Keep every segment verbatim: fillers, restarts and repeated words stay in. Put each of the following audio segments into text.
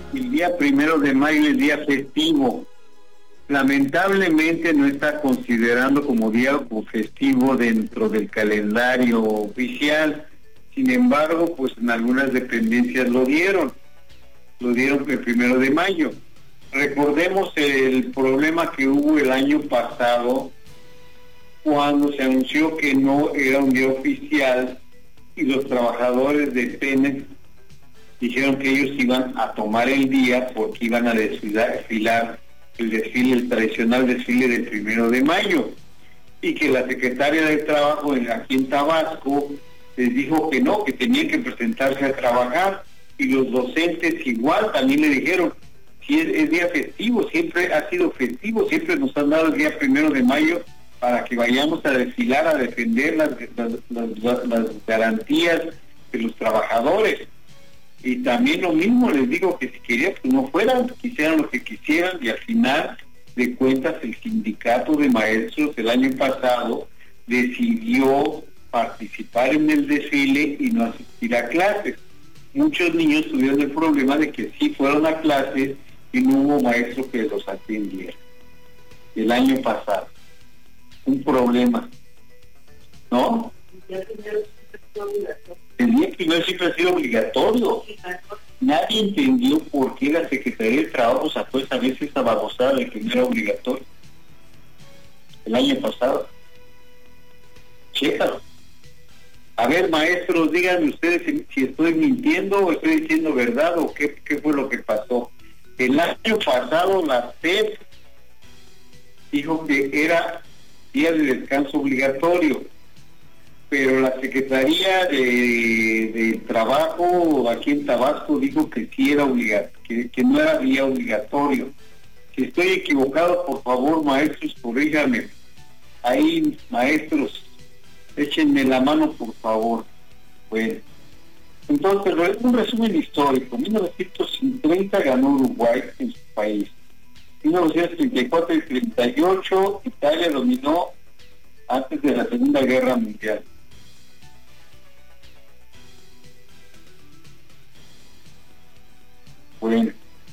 el día primero de mayo es día festivo. Lamentablemente no está considerando como día festivo dentro del calendario oficial. Sin embargo, pues en algunas dependencias lo dieron. Lo dieron el primero de mayo. Recordemos el problema que hubo el año pasado cuando se anunció que no era un día oficial y los trabajadores de Pemex dijeron que ellos iban a tomar el día porque iban a desfilar el desfile, el tradicional desfile del primero de mayo, y que la secretaria de Trabajo en, aquí en Tabasco les dijo que no, que tenían que presentarse a trabajar, y los docentes igual también le dijeron, si es, es día festivo, siempre ha sido festivo, siempre nos han dado el día primero de mayo para que vayamos a desfilar, a defender las, las, las, las garantías de los trabajadores. Y también lo mismo les digo, que si querían que no fueran, que hicieran lo que quisieran, y al final de cuentas el sindicato de maestros el año pasado decidió participar en el desfile y no asistir a clases. Muchos niños tuvieron el problema de que sí fueron a clases y no hubo maestro que los atendiera el año pasado. Un problema, ¿no? El día primero siempre ha sido obligatorio. Nadie entendió por qué la Secretaría de Trabajo sacó esa vez esa babosada de que no era obligatorio el año pasado. Chécalo. A ver, maestros, díganme ustedes si, si estoy mintiendo o estoy diciendo verdad o qué, qué fue lo que pasó. El año pasado la S E P dijo que era día de descanso obligatorio, pero la Secretaría de, de Trabajo aquí en Tabasco dijo que sí era obligatorio, que, que no era día obligatorio. Si estoy equivocado, por favor, maestros, corríjanme. Ahí, maestros, échenme la mano, por favor. Bueno, entonces, un resumen histórico. mil novecientos treinta ganó Uruguay en su país. mil novecientos treinta y cuatro y treinta y ocho, Italia dominó antes de la Segunda Guerra Mundial. Bueno,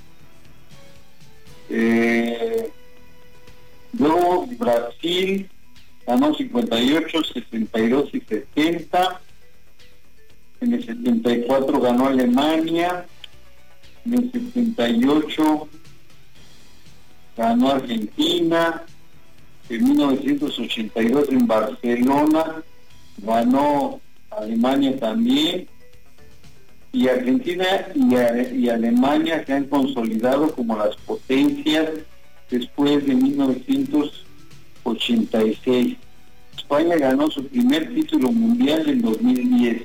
eh, luego Brasil ganó cincuenta y ocho, sesenta y dos y setenta. En el setenta y cuatro ganó Alemania. En el setenta y ocho ganó Argentina. En mil novecientos ochenta y dos en Barcelona ganó Alemania también. Y Argentina y, a, y Alemania se han consolidado como las potencias después de mil novecientos ochenta y seis. España ganó su primer título mundial en dos mil diez.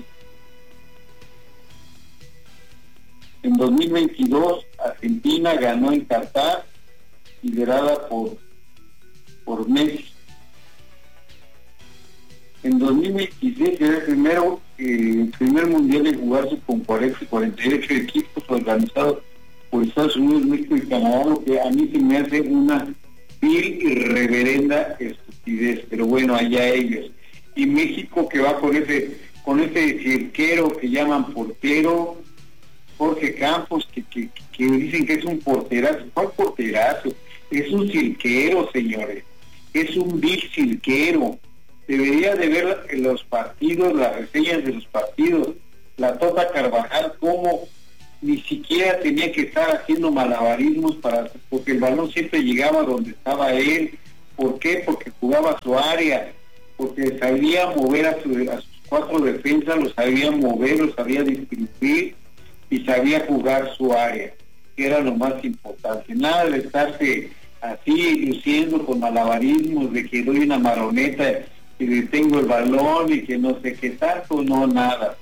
En dos mil veintidós, Argentina ganó en Qatar, liderada por, por Messi. En dos mil veintiséis era el primero, eh, el primer mundial en jugarse con cuarenta y cuarenta y ocho equipos organizados por Estados Unidos, México y Canadá, lo que a mí se me hace una vil y reverenda estupidez, pero bueno, allá ellos. Y México, que va con ese, con ese cirquero que llaman portero, Jorge Campos, que, que, que dicen que es un porterazo. ¿Cuál porterazo? Es un cirquero, señores. Es un vil cirquero. Debería de ver los partidos, las reseñas de los partidos. La Tota Carvajal, como ni siquiera tenía que estar haciendo malabarismos para, porque el balón siempre llegaba donde estaba él. ¿Por qué? Porque jugaba su área, porque sabía mover a, su, a sus cuatro defensas, los sabía mover, los sabía distribuir y sabía jugar su área, que era lo más importante. Nada de estarse así luciendo con malabarismos de que doy una marioneta y detengo el balón y que no sé qué tanto, no, nada.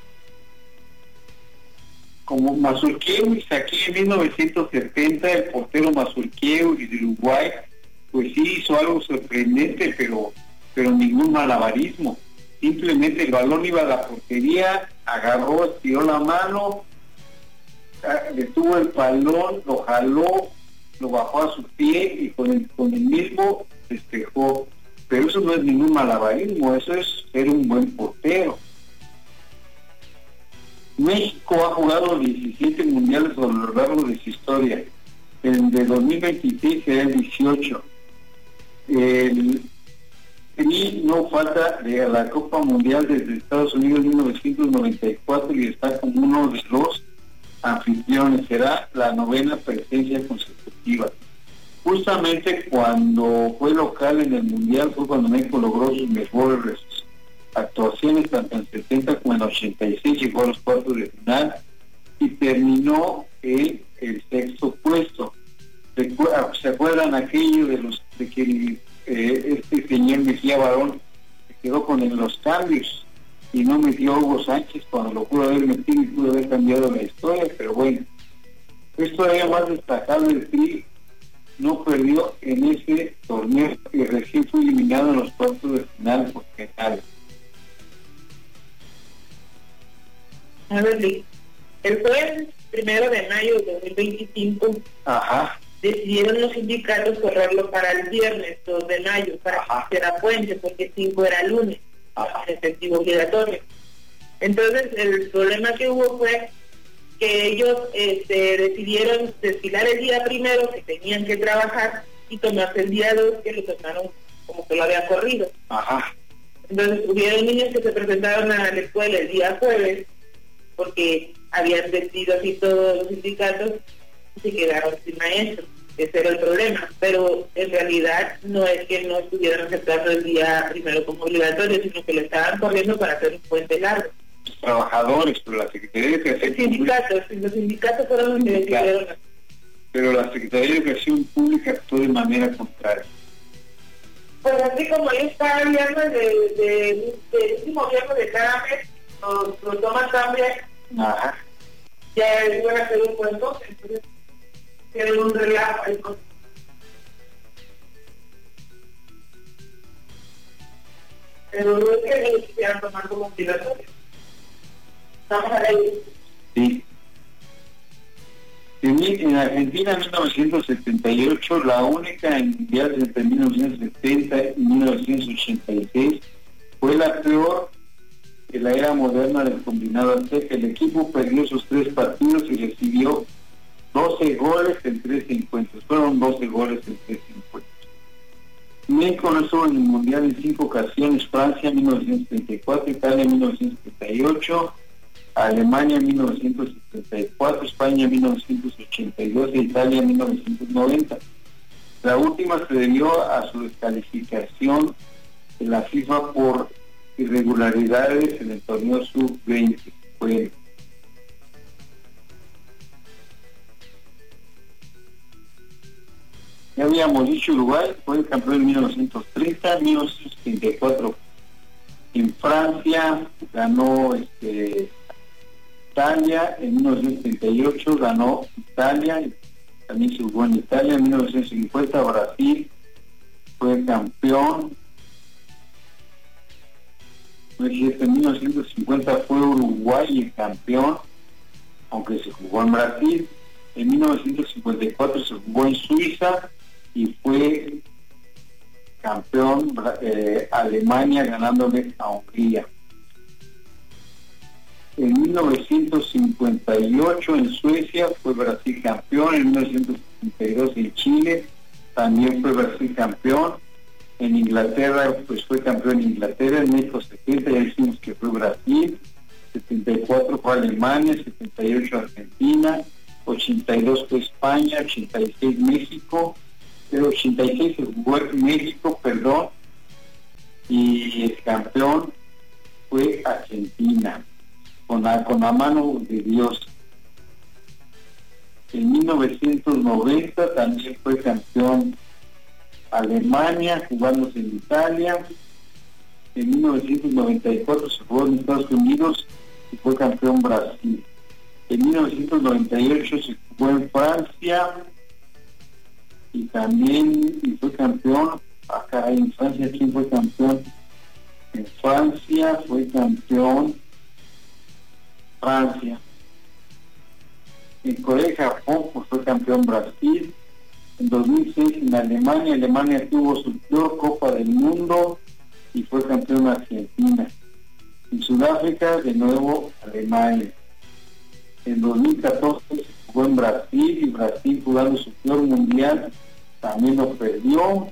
Como Mazurkiewicz aquí en mil novecientos setenta, el portero Mazurkiewicz de Uruguay, pues sí hizo algo sorprendente, pero, pero ningún malabarismo. Simplemente el balón iba a la portería, agarró, estiró la mano, detuvo el balón, lo jaló, lo bajó a su pie y con el, con el mismo despejó. Pero eso no es ningún malabarismo, eso es ser un buen portero. México ha jugado diecisiete mundiales a lo largo largo de su historia. El de dos mil veintiséis será el dieciocho. El Tri no falta de la Copa Mundial desde Estados Unidos en mil novecientos noventa y cuatro y está como uno de los anfitriones. Será la novena presencia consecutiva. Justamente cuando fue local en el Mundial fue cuando México logró sus mejores actuaciones, tanto en setenta como en ochenta y seis, llegó a los cuartos de final y terminó en el sexto puesto. ¿Se acuerdan aquello de los de que eh, este señor Mejía Barón se quedó con en los cambios y no metió a Hugo Sánchez cuando lo pudo haber metido y pudo haber cambiado la historia? Pero bueno, es todavía más destacable. El Tri no perdió en ese torneo y recién fue eliminado en los cuartos de final por penales. A ver, el jueves primero de mayo de dos mil veinticinco, Ajá. decidieron los sindicatos correrlo para el viernes dos de mayo, para Ajá. que fuera puente, porque cinco era lunes, Ajá. efectivo obligatorio. Entonces, el problema que hubo fue que ellos este, decidieron desfilar el día primero, que tenían que trabajar, y tomarse el día dos, que lo tomaron como que lo había corrido. Ajá. Entonces, hubieron niños que se presentaron a la escuela el día jueves, porque habían decidido así todos los sindicatos y se quedaron sin maestros. Ese era el problema, pero en realidad no es que no estuvieran aceptando el día primero como obligatorio, sino que lo estaban corriendo para hacer un puente largo. Trabajadores, pero la Secretaría de Educación sindicatos, Pública... los sindicatos fueron los que decidieron. Pero la Secretaría de Educación Pública actuó de manera contraria. Pues así como ellos cada viernes de, de, de, de último viernes de cada mes los, los toman también. Ajá. Ya iban a hacer un cuento, entonces tienen un relajo ahí con... Pero no es que ellos quisieran tomar como obligatorio. Estamos ahí. Sí. En, en Argentina en mil novecientos setenta y ocho, la única en mundiales entre mil novecientos setenta y mil novecientos ochenta y seis, fue la peor de la era moderna del combinado azteca. El equipo perdió sus tres partidos y recibió doce goles en tres encuentros. Fueron doce goles en tres encuentros. México no estuvo en el mundial en cinco ocasiones: Francia en mil novecientos treinta y cuatro, Italia en mil novecientos treinta y ocho, Alemania en mil novecientos setenta y cuatro, España en mil novecientos ochenta y dos e Italia en mil novecientos noventa. La última se debió a su descalificación de la FIFA por irregularidades en el torneo sub veinte. Fue ya habíamos dicho, Uruguay fue el campeón en mil novecientos treinta, mil novecientos setenta y cuatro en Francia, ganó este Italia, en mil novecientos treinta y ocho ganó Italia, también se jugó en Italia. En mil novecientos cincuenta Brasil fue campeón. No es cierto, en mil novecientos cincuenta fue Uruguay el campeón, aunque se jugó en Brasil. En mil novecientos cincuenta y cuatro se jugó en Suiza y fue campeón eh, Alemania, ganándole a Hungría. En mil novecientos cincuenta y ocho en Suecia fue Brasil campeón. En mil novecientos setenta y dos en Chile también fue Brasil campeón. En Inglaterra pues fue campeón en Inglaterra. En México setenta ya decimos que fue Brasil. setenta y cuatro fue Alemania, setenta y ocho Argentina, ochenta y dos fue España, ochenta y seis México, pero ochenta y seis se jugó en México, perdón, y el campeón fue Argentina, con la, con la mano de Dios. En mil novecientos noventa también fue campeón Alemania, jugándose en Italia. En mil novecientos noventa y cuatro se jugó en Estados Unidos y fue campeón Brasil. En mil novecientos noventa y ocho se jugó en Francia y también y fue campeón. Acá en Francia, ¿quién fue campeón? En Francia fue campeón Francia. En Corea y Japón pues fue campeón Brasil. En dos mil seis en Alemania, Alemania tuvo su peor Copa del Mundo y fue campeón Argentina. En Sudáfrica, de nuevo, Alemania. En dos mil catorce se jugó en Brasil, y Brasil jugando su peor mundial también lo perdió.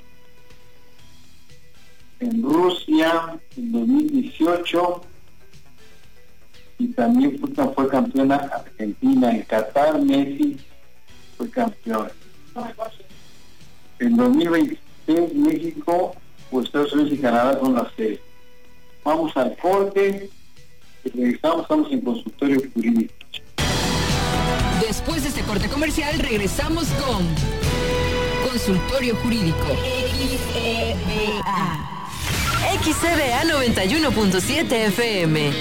En Rusia en dos mil dieciocho, y también fue, fue campeona Argentina. En Qatar Messi fue campeón. En dos mil veintiséis México, pues Estados Unidos y Canadá son las seis. Vamos al corte y regresamos, estamos en consultorio jurídico. Después de este corte comercial regresamos con Consultorio Jurídico. X E B A X E B A noventa y uno punto siete F M.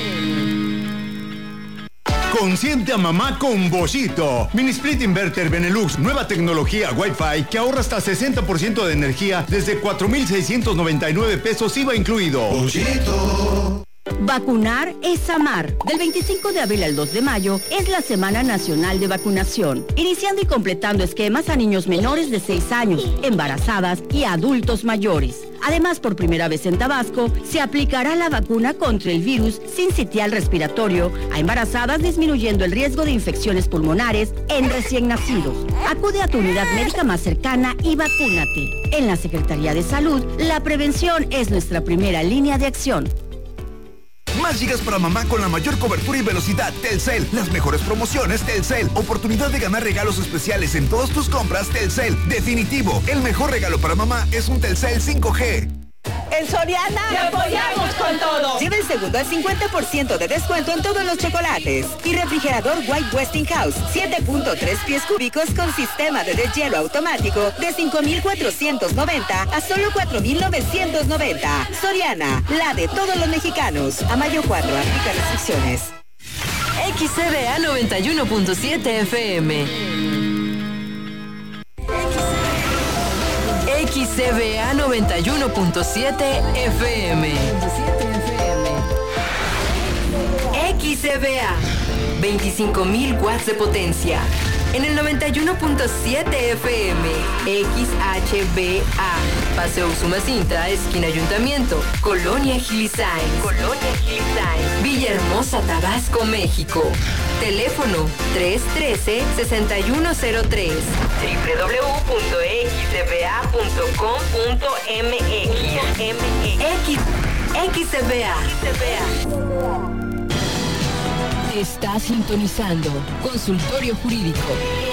Consiente a mamá con Boschito. Mini Split Inverter Benelux, nueva tecnología Wi-Fi que ahorra hasta sesenta por ciento de energía desde cuatro mil seiscientos noventa y nueve pesos I V A incluido. Boschito. Vacunar es amar. Del veinticinco de abril al dos de mayo es la Semana Nacional de Vacunación, iniciando y completando esquemas a niños menores de seis años, embarazadas y adultos mayores. Además, por primera vez en Tabasco, se aplicará la vacuna contra el virus sincitial respiratorio a embarazadas, disminuyendo el riesgo de infecciones pulmonares en recién nacidos. Acude a tu unidad médica más cercana y vacúnate. En la Secretaría de Salud, la prevención es nuestra primera línea de acción. Más gigas para mamá con la mayor cobertura y velocidad. Telcel. Las mejores promociones. Telcel. Oportunidad de ganar regalos especiales en todas tus compras. Telcel. Definitivo. El mejor regalo para mamá es un Telcel cinco G. En Soriana ¡te apoyamos con todo! Lleva el segundo al cincuenta por ciento de descuento en todos los chocolates. Y refrigerador White Westinghouse, siete punto tres pies cúbicos con sistema de deshielo automático de cinco mil cuatrocientos noventa a solo cuatro mil novecientos noventa. Soriana, la de todos los mexicanos. A mayo cuatro, aplica restricciones. X E B A noventa y uno punto siete F M. X E B A noventa y uno punto siete F M. X E B A, veinticinco mil watts de potencia. En el noventa y uno punto siete F M. X H B A, Paseo Usumacinta, esquina Ayuntamiento, Colonia Gilisain. Colonia Gilisain. Villahermosa, Tabasco, México. Teléfono tres uno tres, seis uno cero tres. doble u doble u doble u punto x e b a punto com punto m x. X E B A. Está sintonizando Consultorio Jurídico.